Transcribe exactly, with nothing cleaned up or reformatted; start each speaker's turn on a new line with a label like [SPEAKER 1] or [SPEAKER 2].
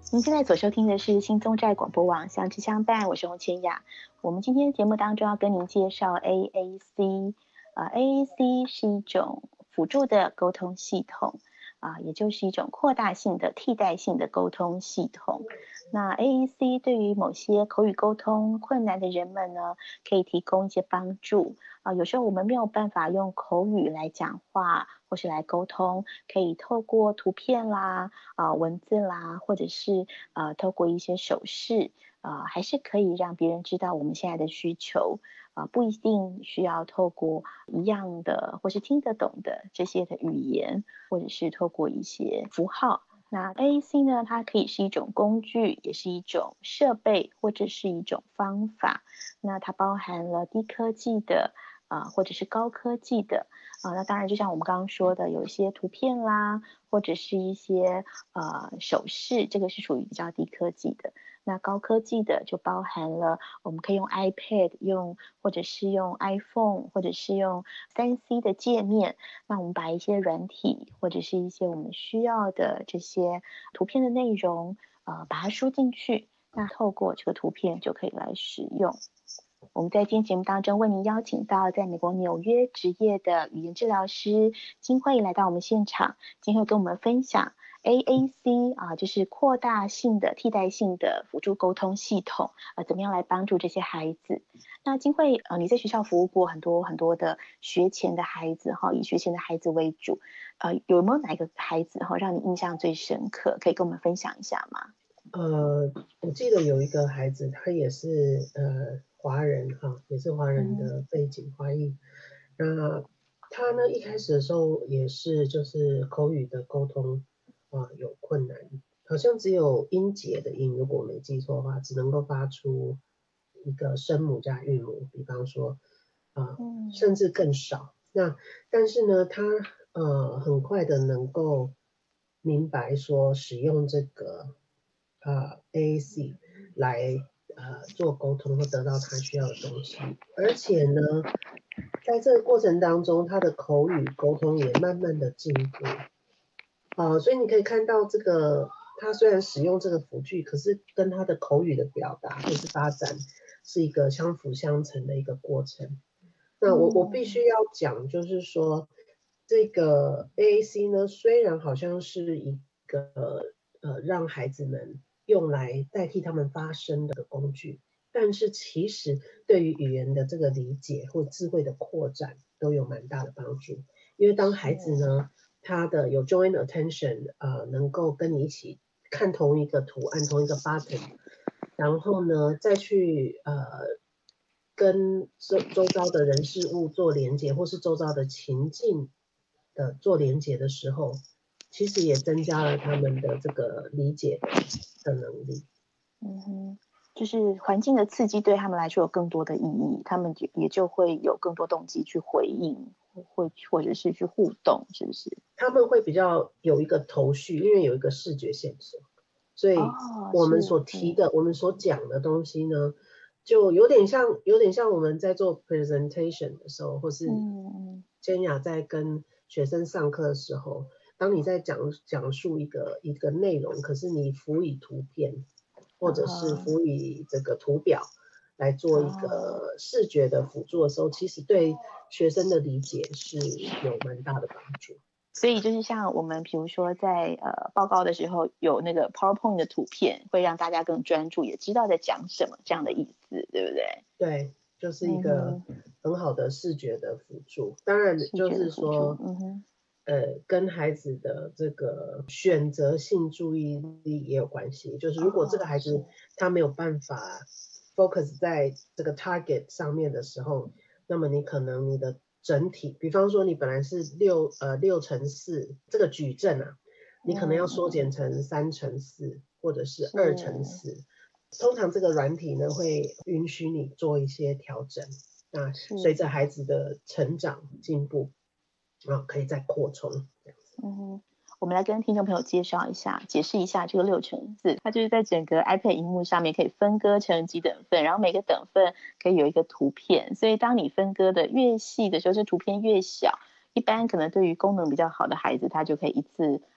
[SPEAKER 1] 您现在所收听的是新宗寨广播网相知相伴，我是洪千雅。我们今天节目当中要跟您介绍 A A C， 呃 A A C 是一种辅助的沟通系统，啊、也就是一种扩大性的替代性的沟通系统。那 A A C 对于某些口语沟通困难的人们呢，可以提供一些帮助。啊、有时候我们没有办法用口语来讲话或是来沟通，可以透过图片啦、啊、文字啦，或者是呃透过一些手势，呃还是可以让别人知道我们现在的需求。啊、不一定需要透过一样的或是听得懂的这些的语言，或者是透过一些符号。那 A A C 呢，它可以是一种工具，也是一种设备，或者是一种方法。那它包含了低科技的啊、呃或者是高科技的啊、呃那当然就像我们刚刚说的，有一些图片啦，或者是一些呃手势，这个是属于比较低科技的。那高科技的就包含了我们可以用 iPad 用，或者是用 iPhone， 或者是用 三 C 的界面。那我们把一些软体或者是一些我们需要的这些图片的内容，呃，把它输进去，那透过这个图片就可以来使用。我们在今天节目当中为您邀请到在美国纽约执业的语言治疗师金慧来到我们现场，金慧跟我们分享 A A C 啊，就是扩大性的替代性的辅助沟通系统，呃，怎么样来帮助这些孩子？那金慧，呃，你在学校服务过很多很多的学前的孩子哈，以学前的孩子为主，呃，有没有哪一个孩子哈让你印象最深刻？可以跟我们分享一下吗？
[SPEAKER 2] 呃，我记得有一个孩子，他也是呃华人哈，也是华人
[SPEAKER 1] 嗯
[SPEAKER 2] 的背景，华裔。那他呢一开始的时候也是就是口语的沟通啊、有困难，好像只有音节的音，如果我没记错的话，只能够发出一个声母加韵母，比方说啊、
[SPEAKER 1] 嗯
[SPEAKER 2] 甚至更少。那但是呢，他呃很快的能够明白说使用这个。呃 A A C 来呃做沟通，或得到他需要的东西。而且呢，在这个过程当中，他的口语沟通也慢慢的进步。啊、所以你可以看到这个，他虽然使用这个辅具，可是跟他的口语的表达或是发展是一个相辅相成的一个过程。那我我必须
[SPEAKER 1] 嗯
[SPEAKER 2] 要讲，就是说这个 A A C 呢，虽然好像是一个呃让孩子们用来代替他们发声的工具，但是其实对于语言的这个理解或智慧的扩展都有蛮大的帮助。因为当孩子呢，他的有 joint attention，呃，能够跟你一起看同一个图案、同一个 button，然后呢，再去呃跟周周遭的人事物做连接，或是周遭的情境的做连接的时候，其实也增加了他们的这个理解的的能力。
[SPEAKER 1] 嗯哼，就是环境的刺激对他们来说有更多的意义，他们就也就会有更多动机去回应，或或者是去互动，是不是？
[SPEAKER 2] 他们会比较有一个头绪，因为有一个视觉线索，所以
[SPEAKER 1] 哦，是，
[SPEAKER 2] 我们所提
[SPEAKER 1] 嗯
[SPEAKER 2] 的，我们所讲的东西呢，就有点像，有点像我们在做 presentation 的时候，或是
[SPEAKER 1] 嗯
[SPEAKER 2] 珍雅在跟学生上课的时候，当你在讲讲述一个一个内容，可是你辅以图片，或者是
[SPEAKER 1] 嗯，
[SPEAKER 2] 辅以这个图表来做一
[SPEAKER 1] 哦，
[SPEAKER 2] 个视觉的辅助的时候，其实对学生的理解是有蛮大的帮助。
[SPEAKER 1] 所以就是像我们比如说在呃报告的时候有那个 PowerPoint 的图片，会让大家更专注，也知道在讲什么这样的意思，对不对？
[SPEAKER 2] 对，就是一个
[SPEAKER 1] 嗯哼，
[SPEAKER 2] 很好的视觉的辅助。当然，
[SPEAKER 1] 视觉的
[SPEAKER 2] 就是
[SPEAKER 1] 辅助，
[SPEAKER 2] 说，
[SPEAKER 1] 嗯哼，
[SPEAKER 2] 呃，跟孩子的这个选择性注意力也有关系。就是如果这个
[SPEAKER 1] 哦，是，
[SPEAKER 2] 孩子他没有办法 focus 在这个 target 上面的时候，那么你可能你的整体，比方说你本来是六呃六乘四这个矩阵啊，你可能要缩
[SPEAKER 1] 嗯，
[SPEAKER 2] 减成三乘四或者是二乘
[SPEAKER 1] 是
[SPEAKER 2] 四。通常这个软体呢会允许你做一些调整，那随
[SPEAKER 1] 是。
[SPEAKER 2] 着孩子的成长进步，啊，可以再扩充。
[SPEAKER 1] 嗯哼，我们来跟听众朋友介绍一下，解释一下这个六乘四，它就是在整个 iPad 荧幕上面可以分割成几等份，然后每个等份可以有一个图片，所以当你分割的越细的时候，这图片越小。一般可能对于功能比较好的孩子，他就可以一次